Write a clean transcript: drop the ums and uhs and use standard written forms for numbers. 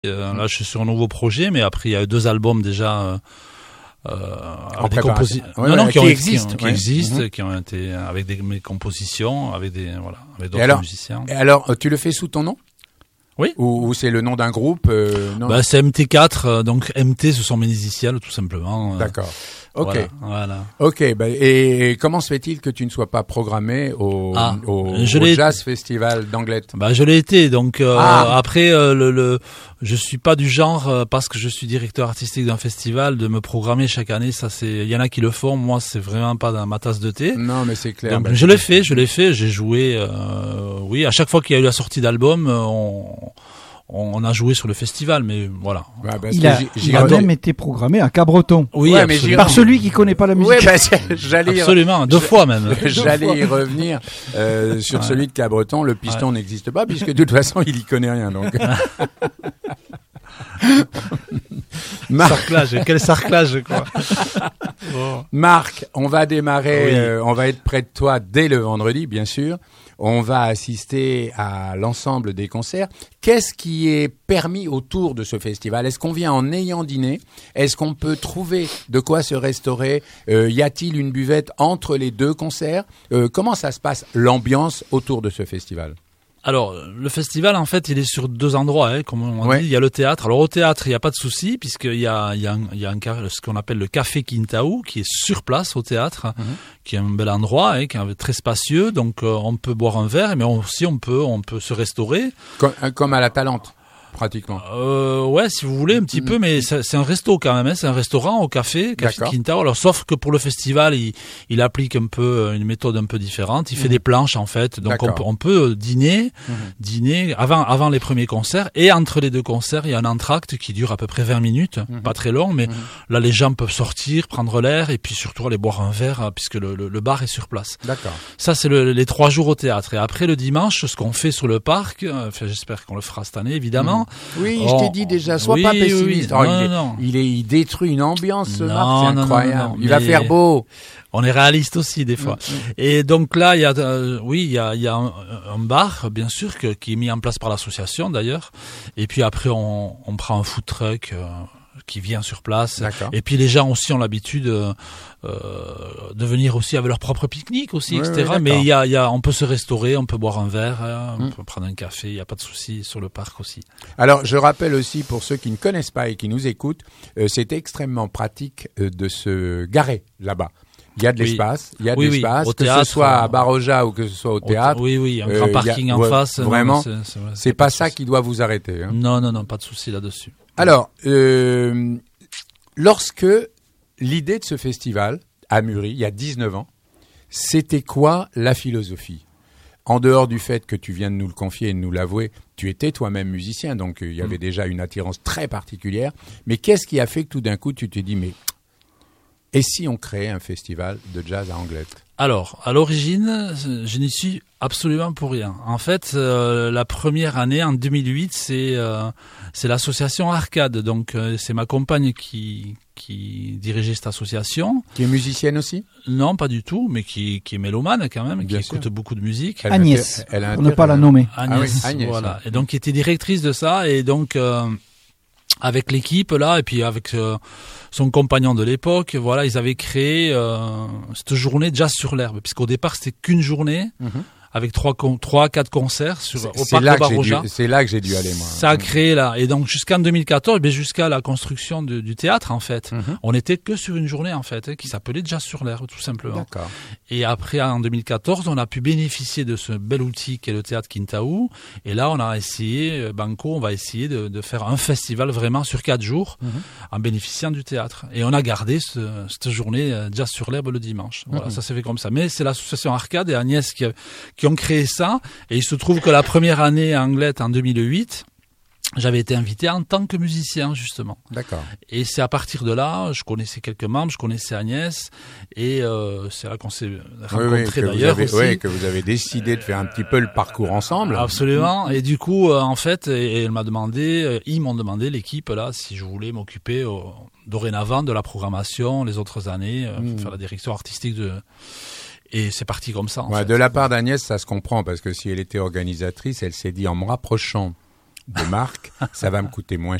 Là, je suis sur un nouveau projet, mais après, il y a 2 albums déjà avec des compositions qui ont été avec mes compositions, avec d'autres musiciens. Et alors, tu le fais sous ton nom? Oui. Ou c'est le nom d'un groupe? Non. C'est MT4, donc MT, ce sont mes initiales, tout simplement. D'accord. Ok. Voilà. Ok. Et comment se fait-il que tu ne sois pas programmé au Jazz Festival d'Anglet? Je l'ai été. Donc après, je suis pas du genre parce que je suis directeur artistique d'un festival de me programmer chaque année. Ça, il y en a qui le font. Moi, c'est vraiment pas dans ma tasse de thé. Non, mais c'est clair. Donc je l'ai fait. J'ai joué. Oui, à chaque fois qu'il y a eu la sortie d'album, on a joué sur le festival, mais voilà. Il a même été programmé à Cabreton. Oui, mais par celui qui connaît pas la musique. Absolument, 2 fois même. J'allais y revenir sur celui de Cabreton. Le piston n'existe pas puisque de toute façon il y connaît rien. Donc. Quel sarclage quoi. Bon. Marc, on va démarrer. On va être près de toi dès le vendredi, bien sûr. On va assister à l'ensemble des concerts. Qu'est-ce qui est permis autour de ce festival? Est-ce qu'on vient en ayant dîné? Est-ce qu'on peut trouver de quoi se restaurer? Y a-t-il une buvette entre les 2 concerts? Comment ça se passe, l'ambiance autour de ce festival? Alors, le festival, en fait, il est sur 2 endroits, comme on dit. Il y a le théâtre. Alors, au théâtre, il n'y a pas de souci, puisqu'il y a ce qu'on appelle le Café Quintao, qui est sur place au théâtre, qui est un bel endroit, qui est très spacieux. Donc, on peut boire un verre, mais aussi, on peut se restaurer. Comme à la Talente. Pratiquement. Ouais, si vous voulez un petit peu, mais c'est un resto quand même. C'est un restaurant au café Quintao. Alors, sauf que pour le festival, il applique un peu une méthode un peu différente. Il fait des planches en fait, donc on peut dîner avant les premiers concerts, et entre les 2 concerts, il y a un entracte qui dure à peu près 20 minutes, pas très long, mais là les gens peuvent sortir, prendre l'air et puis surtout aller boire un verre puisque le bar est sur place. D'accord. Ça c'est les 3 jours au théâtre, et après le dimanche, ce qu'on fait sur le parc, j'espère qu'on le fera cette année évidemment. Oui, je t'ai dit déjà, sois pas pessimiste. Il détruit une ambiance, ce Marc, c'est incroyable. Il va faire beau. On est réaliste aussi des fois. Et donc là, il y a un bar, bien sûr, qui est mis en place par l'association d'ailleurs. Et puis après, on prend un food truck qui vient sur place. D'accord. Et puis les gens aussi ont l'habitude de venir aussi avec leur propre pique-nique aussi, etc. Mais on peut se restaurer, on peut boire un verre, on peut prendre un café, il n'y a pas de souci sur le parc aussi. Alors, je rappelle aussi pour ceux qui ne connaissent pas et qui nous écoutent, c'est extrêmement pratique de se garer là-bas. Il y a de l'espace, que ce soit à Baroja ou que ce soit au théâtre. Un grand parking en face. Vraiment, c'est pas ça qui doit vous arrêter. Hein. Non, pas de souci là-dessus. Alors, lorsque l'idée de ce festival a mûri, il y a 19 ans, c'était quoi la philosophie? En dehors du fait que tu viens de nous le confier et de nous l'avouer, tu étais toi-même musicien, donc il y avait déjà une attirance très particulière. Mais qu'est-ce qui a fait que tout d'un coup, tu t'es dit, mais et si on créait un festival de jazz à Anglet? Alors, à l'origine, je n'y suis absolument pour rien. En fait, la première année, en 2008, c'est l'association Arcade. Donc, c'est ma compagne qui dirigeait cette association. Qui est musicienne aussi? Non, pas du tout, mais qui est mélomane quand même, qui écoute beaucoup de musique. Agnès, pour ne pas la nommer. Agnès, voilà. Et donc, qui était directrice de ça, et donc avec l'équipe là, et puis avec son compagnon de l'époque, voilà, ils avaient créé cette journée Jazz sur l'herbe, puisqu'au départ c'était qu'une journée. Avec 3-4 concerts au parc de Baroja. C'est là que j'ai dû aller, moi. Ça a créé là. Et donc, jusqu'en 2014, jusqu'à la construction du théâtre, en fait, on n'était que sur une journée, en fait, qui s'appelait Jazz sur l'herbe, tout simplement. D'accord. Et après, en 2014, on a pu bénéficier de ce bel outil qu'est le théâtre Quintao. Et là, on a essayé, on va essayer de faire un festival vraiment sur 4 jours, en bénéficiant du théâtre. Et on a gardé cette journée Jazz sur l'herbe le dimanche. Voilà, ça s'est fait comme ça. Mais c'est l'association Arcade et Agnès qui ont créé ça, et il se trouve que la première année à Anglet en 2008, j'avais été invité en tant que musicien justement. D'accord. Et c'est à partir de là, je connaissais quelques membres, je connaissais Agnès, et c'est là qu'on s'est rencontrés d'ailleurs aussi. Oui, que vous avez décidé de faire un petit peu le parcours ensemble. Absolument. Et du coup, en fait, ils m'ont demandé l'équipe là si je voulais m'occuper dorénavant de la programmation les autres années, faire la direction artistique Et c'est parti comme ça. De la part d'Agnès, ça se comprend, parce que si elle était organisatrice, elle s'est dit, en me rapprochant de Marc, ça va me coûter moins